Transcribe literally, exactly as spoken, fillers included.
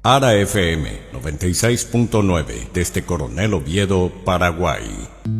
Ara F M noventa y seis punto nueve desde Coronel Oviedo, Paraguay.